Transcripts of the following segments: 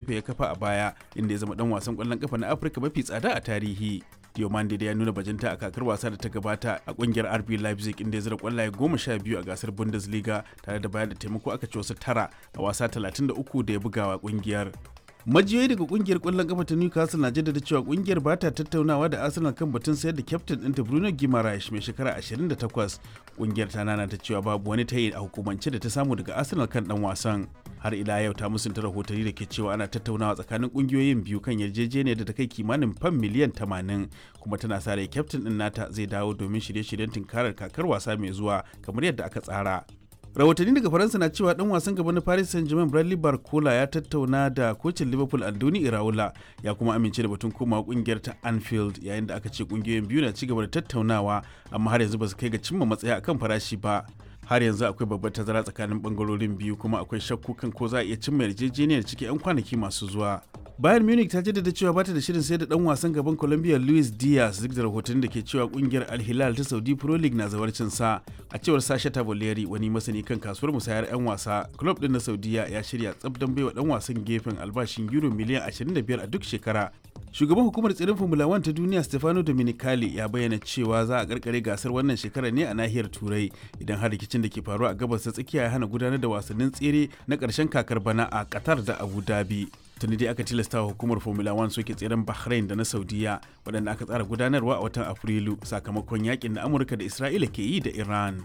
Giuseppe ya kafa a baya, inda ya zama dan wasan ƙwallon kafa na Afirka mafi tsada a tarihi. Diomande da ya nuna bajinta a kakar wasa da ta gabata a kungiyar RB Leipzig, inda ya zira kwallaye 12 a gasar Bundesliga tare da bayar da taimako aka ci wasu 9 a wasa 33 da ya bugawa kungiyar. Majiyoyi daga kungiyar kwallon kafa ta Newcastle na jaddada cewa kungiyar ba ta tattaunawa da Arsenal kan batun sayar da kyaftin ɗinta Bruno Guimaraes mai shekara 28. Kungiyar ta nana ta cewa babu wani tayi a hukumance da ta samu daga Arsenal kan dan wasan. Har ila yau ta musunta rahotanni da ke cewa ana tattaunawa tsakanin kungiyoyin biyu kan yarjejeniyar da ta kai kimanin fam miliyan 80, kuma tana sa rai kyaftin ɗin nata zai dawo domin shirye-shiryen tunkarar kakar wasa mai zuwa kamar yadda aka tsara. Rahotanni daga Faransa na cewa dan wasan gaba na Paris Saint-Germain Bradley Barcola ya tattauna da kocin Liverpool Andoni Iraola, ya kuma amince da batun komawa kungiyar ta Anfield, yayin da aka ce kungiyoyin biyu na cigaba da tattaunawa amma har yanzu ba su kai ga cimma matsaya akan farashi ba. Har yanzu akwai babbar tazara tsakanin bangarorin biyu, kuma akwai shakku kan ko za a iya cimma yarjejeniyar cikin 'yan kwanaki masu zuwa. Bayern Munich ta jaddada cewa bata da shirin sayar da dan wasan gaban Colombia Luis Diaz, duk da rahotannin da ke cewa kungiyar Al Hilal ta Saudi Pro League na zawarcin sa. A cewar Sasha Tavoleri, wani masani kan kasuwar musayar 'yan wasa, club din na Saudiya ya shirya tsab don baiwa dan wasan gefen albashin euro miliyan 25 a duk shekara. Shugaban hukumar tsirin Formula 1 ta duniya Stefano Domenicali ya bayyana cewa za a karkare gasar wannan shekara ne a nahiyar Turai idan har rikicin da ke faruwa a gabas ta tsakiya ya hana gudanar da wasannin tsere na karshen kakar bana a Qatar da Abu Dhabi. Tuni dai aka tilasta wa hukumar Formula 1 soke tseren Bahrain da na Saudiya, waɗanda aka tsara gudanarwa a watan Afrilu sakamakon yakin da Amurka da Isra'ila ke yi da Iran.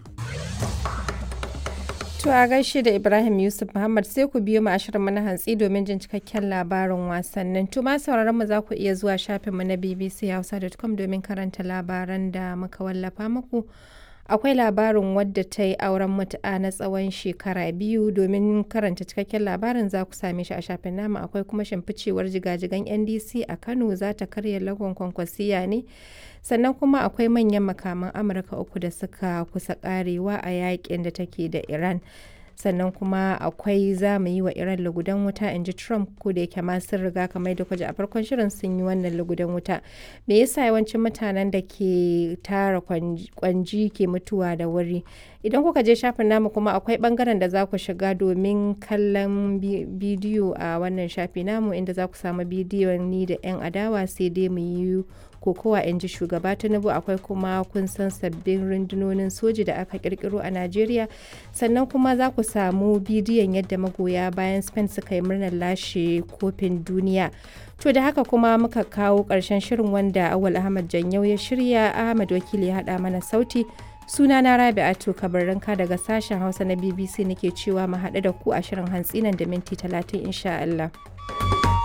To a gaishe da Ibrahim Yusuf Muhammad, sai ku biyo mu a shirin na hantsi domin jin cikakken labarin wasannin. To ma sauraron mu za ku iya zuwa shafinmu na bbchausa.com domin karanta labaran da muka wallafa muku. Akwai labarin wadda ta yi auren mutu'a na tsawon shekara 2. Domin karanta cikakken labarin za ku same shi a shafin namu. Akwai kuma shimficewar jigajigan NDC a Kano za ta karya lagon kwankwasiya ne. Sannan kuma akwai manyan makaman Amurka 3 da suka kusa karewa a yakin da take da Iran. Sannan kuma akwai za mu yi wa Iran lugudan wuta, in ji Trump, ko da yake ma sun riga kamar da kwaje a farkon shirin sun yi wannan lugudan wuta. Me yasa yawancin mutanen da ke tara kwanji ke mutuwa da wuri? Idan kuka je shafin namu kuma akwai bangaren da za ku shiga domin kallon bidiyo a wannan shafi namu, inda za ku samu bidiyon ni da 'yan adawa sai dai mu yi kokowa, in ji shugaba Tinubu. Akwai kuma kun san sabbin rundunonin soji da aka kirkiro a Najeriya. Sannan kuma za ku samu bidiyon yadda magoya bayan Spain suka yi murnar lashe kofin duniya. To da haka kuma muka kawo ƙarshen shirin, wanda Awal Ahmad Janyau ya shirya, Ahmad Wakili ya haɗa mana sauti. Sunana Rabi'atu Kabarranka daga sashen Hausa na BBC nake cewa mu haɗu da ku a shirin hantsi nan da minti 30 insha Allah.